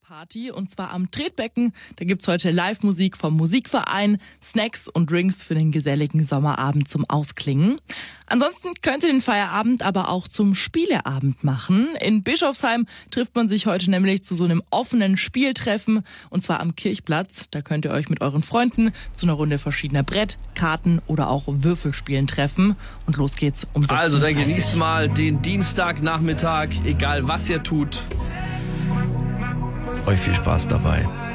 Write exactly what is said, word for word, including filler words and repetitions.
Party und zwar am Tretbecken. Da gibt's heute Live-Musik vom Musikverein, Snacks und Drinks für den geselligen Sommerabend zum Ausklingen. Ansonsten könnt ihr den Feierabend aber auch zum Spieleabend machen. In Bischofsheim trifft man sich heute nämlich zu so einem offenen Spieltreffen und zwar am Kirchplatz. Da könnt ihr euch mit euren Freunden zu einer Runde verschiedener Brett-, Karten- oder auch Würfelspielen treffen. Und los geht's um sechzehn Uhr dreißig. Also dann genießt mal den Dienstagnachmittag, egal was ihr tut. Euch viel Spaß dabei.